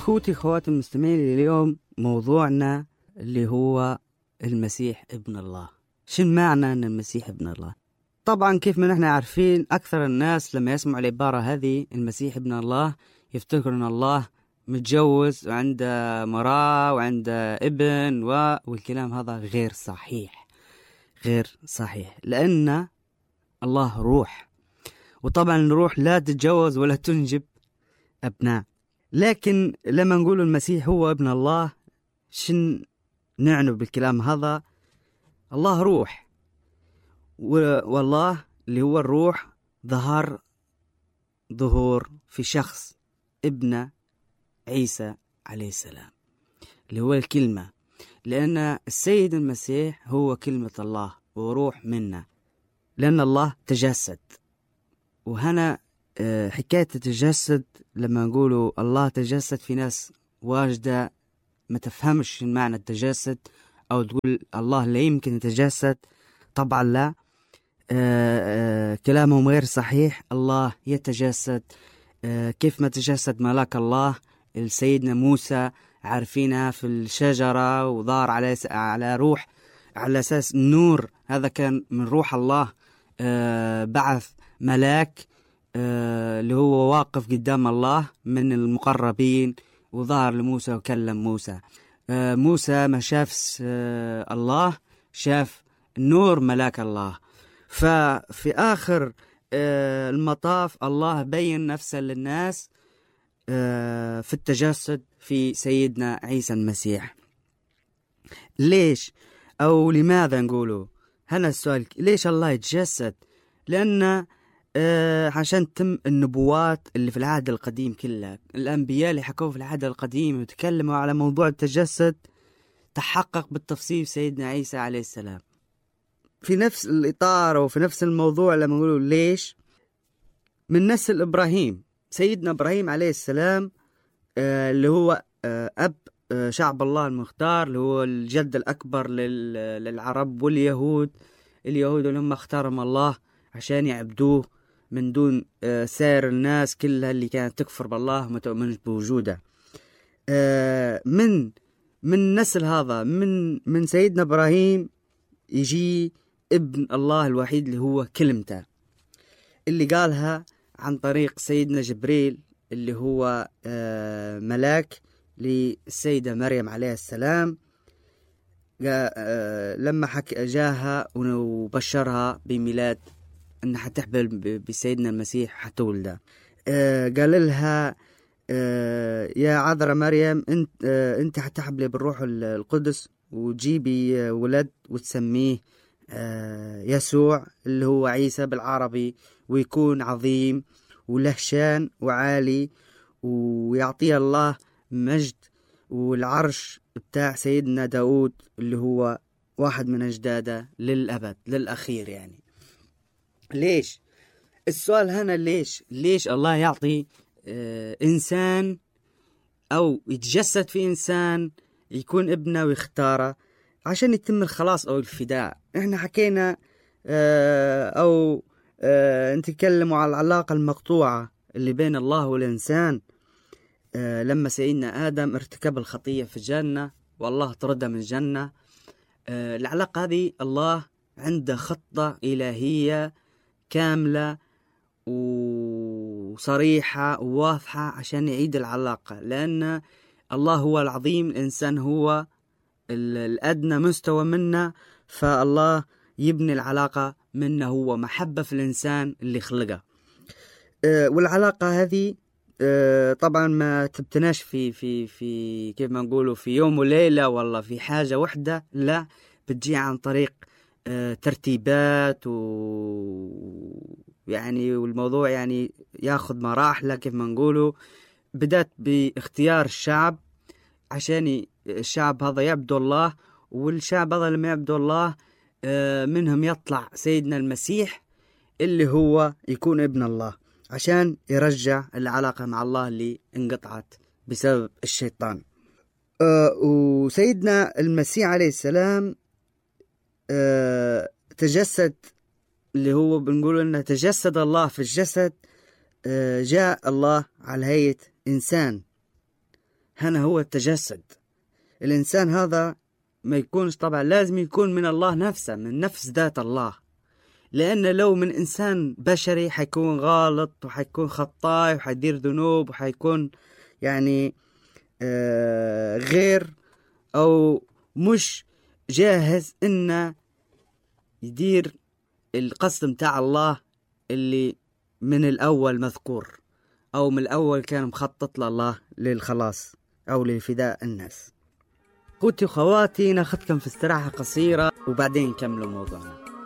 أخوتي خواتي المستمعين، اليوم موضوعنا اللي هو المسيح ابن الله. شن معنى أن المسيح ابن الله؟ طبعا كيف ما نحن عارفين أكثر الناس لما يسمعوا العبارة هذه المسيح ابن الله يفتكروا أن الله متجوز وعنده مرأة وعنده ابن والكلام هذا غير صحيح، غير صحيح، لأن الله روح، وطبعا الروح لا تتجوز ولا تنجب أبناء. لكن لما نقول المسيح هو ابن الله، شن نعنى بالكلام هذا؟ الله روح، والله اللي هو الروح ظهور في شخص ابن عيسى عليه السلام اللي هو الكلمة، لأن السيد المسيح هو كلمة الله وروح منا، لأن الله تجسد. وهنا حكاية التجسد، لما نقولوا الله تجسد، في ناس واجدة ما تفهمش معنى التجسد، أو تقول الله لا يمكن يتجسد. طبعا لا، كلامهم غير صحيح. الله يتجسد كيف ما تجسد ملاك الله السيدنا موسى، عارفينها في الشجرة، وظهر على روح على أساس النور، هذا كان من روح الله. بعث ملاك اللي هو واقف قدام الله من المقربين، وظهر لموسى وكلم موسى. موسى ما شاف الله، شاف نور ملاك الله. ففي آخر المطاف الله بين نفسه للناس في التجسد في سيدنا عيسى المسيح. ليش أو لماذا نقوله هنا السؤال؟ ليش الله يتجسد؟ لأن عشان تم النبوات اللي في العهد القديم كلها، الأنبياء اللي حكوا في العهد القديم وتكلموا على موضوع التجسد تحقق بالتفصيل سيدنا عيسى عليه السلام. في نفس الإطار وفي نفس الموضوع لما نقولوا ليش، من نسل إبراهيم، سيدنا إبراهيم عليه السلام اللي هو أب شعب الله المختار، اللي هو الجد الأكبر للعرب واليهود. اليهود اللي هم اختارهم الله عشان يعبدوه من دون سائر الناس كلها اللي كانت تكفر بالله وما تؤمنش بوجوده. من نسل هذا، من سيدنا إبراهيم يجي ابن الله الوحيد اللي هو كلمته، اللي قالها عن طريق سيدنا جبريل اللي هو ملاك للسيدة مريم عليه السلام، لما جاها وبشرها بميلاد أنها حتحبل بسيدنا المسيح حتولده. قال لها يا عذراء مريم، أنت حتحبلي بالروح القدس وتجيبي ولد وتسميه يسوع اللي هو عيسى بالعربي، ويكون عظيم وله شان وعالي، ويعطيه الله مجد، والعرش بتاع سيدنا داود اللي هو واحد من أجداده للأبد للأخير. يعني ليش السؤال هنا؟ ليش الله يعطي إنسان أو يتجسد في إنسان يكون ابنه ويختاره عشان يتم الخلاص أو الفداء؟ إحنا حكينا أو نتكلم على العلاقة المقطوعة اللي بين الله والإنسان لما سيدنا آدم ارتكب الخطية في الجنة والله طرده من الجنة. العلاقة هذه الله عنده خطة إلهية كاملة وصريحة وواضحة عشان يعيد العلاقة، لأن الله هو العظيم، الإنسان هو الأدنى مستوى منا، فالله يبني العلاقة منه هو محبة في الإنسان اللي خلقه. والعلاقة هذه طبعا ما تبتناش في كيف ما نقولوا في يوم وليلة والله في حاجة واحدة، لا، بتجي عن طريق ترتيبات يعني والموضوع يعني ياخذ مراحل. كيف ما نقولوا بدأت باختيار الشعب عشان الشعب هذا يعبد الله، والشعب هذا لما يعبد الله منهم يطلع سيدنا المسيح اللي هو يكون ابن الله عشان يرجع العلاقة مع الله اللي انقطعت بسبب الشيطان. وسيدنا المسيح عليه السلام تجسد، اللي هو بنقول انه تجسد الله في الجسد. جاء الله على هيئة إنسان. هنا هو التجسد. الإنسان هذا ما يكونش طبعا، لازم يكون من الله نفسه، من نفس ذات الله، لأن لو من إنسان بشري حيكون غالط وحيكون خطاي وحيدير ذنوب وحيكون يعني غير أو مش جاهز إنه يدير القصد متاع الله اللي من الأول مذكور، أو من الأول كان مخطط لله للخلاص أو لفداء الناس. أخوتي وخواتي، ناخذكم في استراحة قصيرة وبعدين نكمل موضوعنا.